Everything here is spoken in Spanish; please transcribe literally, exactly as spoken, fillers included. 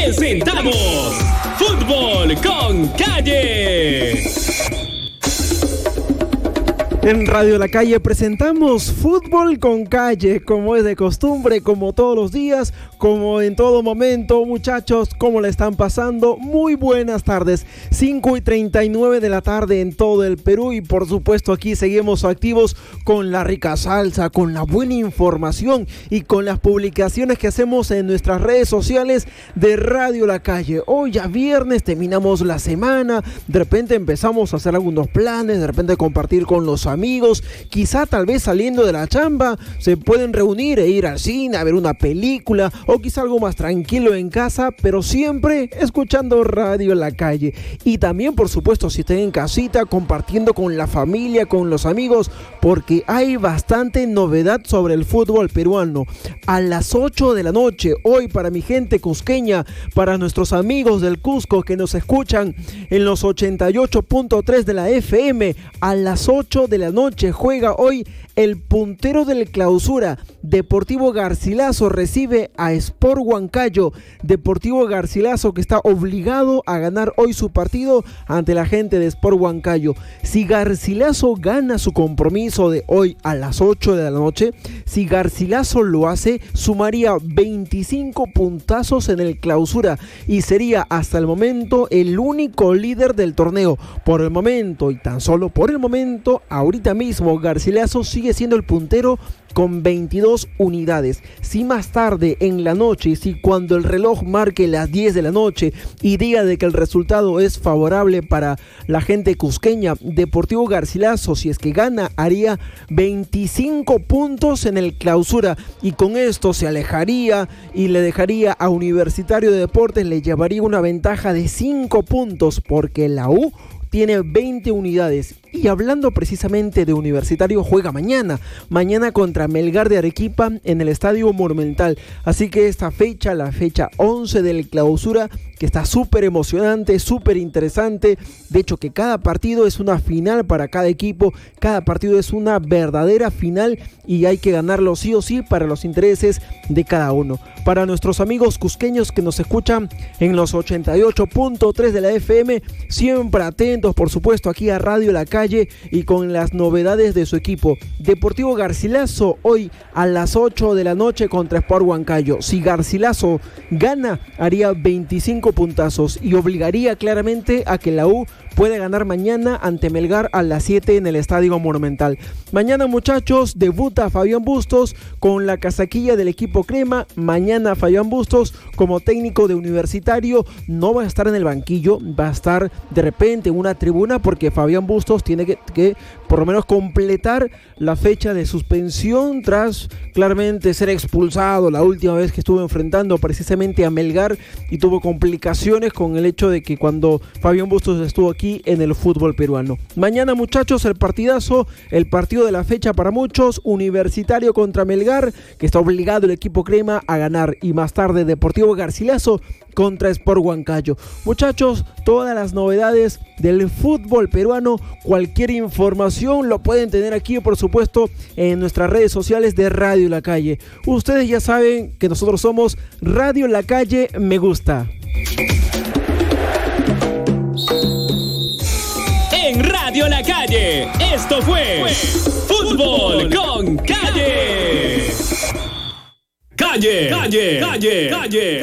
presentamos Fútbol con Calle. En Radio La Calle presentamos Fútbol con Calle, como es de costumbre, como todos los días, como en todo momento. Muchachos, ¿cómo le están pasando? Muy buenas tardes, cinco y treinta y nueve de la tarde en todo el Perú, y por supuesto aquí seguimos activos con la rica salsa, con la buena información y con las publicaciones que hacemos en nuestras redes sociales de Radio La Calle. Hoy ya viernes, terminamos la semana, de repente empezamos a hacer algunos planes, de repente compartir con los amigos. amigos, quizá tal vez saliendo de la chamba se pueden reunir e ir al cine a ver una película, o quizá algo más tranquilo en casa, pero siempre escuchando Radio La Calle. Y también, por supuesto, si estén en casita, compartiendo con la familia, con los amigos, porque hay bastante novedad sobre el fútbol peruano. A las ocho de la noche, hoy, para mi gente cusqueña, para nuestros amigos del Cusco que nos escuchan en los ochenta y ocho punto tres de la F M, a las ocho de la noche juega hoy el puntero del Clausura. Deportivo Garcilaso recibe a Sport Huancayo. Deportivo Garcilaso que está obligado a ganar hoy su partido ante la gente de Sport Huancayo. Si Garcilaso gana su compromiso de hoy a las ocho de la noche, si Garcilaso lo hace, sumaría veinticinco puntazos en el Clausura y sería hasta el momento el único líder del torneo. Por el momento, y tan solo por el momento, ahorita mismo Garcilaso sigue siendo el puntero con veintidós unidades. Si más tarde en la noche, si cuando el reloj marque las diez de la noche y diga de que el resultado es favorable para la gente cusqueña, Deportivo Garcilaso, si es que gana, haría veinticinco puntos en el Clausura, y con esto se alejaría y le dejaría a Universitario de Deportes, le llevaría una ventaja de cinco puntos, porque la U tiene veinte unidades. Y hablando precisamente de Universitario, juega mañana, mañana contra Melgar de Arequipa en el Estadio Monumental. Así que esta fecha, la fecha once del Clausura, que está súper emocionante, súper interesante. De hecho, que cada partido es una final para cada equipo, cada partido es una verdadera final y hay que ganarlo sí o sí para los intereses de cada uno. Para nuestros amigos cusqueños que nos escuchan en los ochenta y ocho punto tres de la F M, siempre atentos, por supuesto, aquí a Radio La Calle y con las novedades de su equipo. Deportivo Garcilaso hoy a las ocho de la noche contra Sport Huancayo. Si Garcilaso gana, haría veinticinco puntazos y obligaría claramente a que la U puede ganar mañana ante Melgar a las siete en el Estadio Monumental. Mañana, muchachos, debuta Fabián Bustos con la casaquilla del equipo crema. Mañana Fabián Bustos como técnico de Universitario no va a estar en el banquillo, va a estar de repente en una tribuna, porque Fabián Bustos tiene que, que por lo menos completar la fecha de suspensión tras claramente ser expulsado la última vez que estuvo enfrentando precisamente a Melgar, y tuvo complicaciones con el hecho de que cuando Fabián Bustos estuvo aquí en el fútbol peruano. Mañana, muchachos, el partidazo, el partido de la fecha para muchos, Universitario contra Melgar, que está obligado el equipo crema a ganar, y más tarde Deportivo Garcilaso contra Sport Huancayo. Muchachos, todas las novedades del fútbol peruano, cualquier información lo pueden tener aquí, por supuesto, en nuestras redes sociales de Radio La Calle. Ustedes ya saben que nosotros somos Radio La Calle Me Gusta. En Radio La Calle, esto fue Fútbol con Calle. Calle, calle, calle, calle.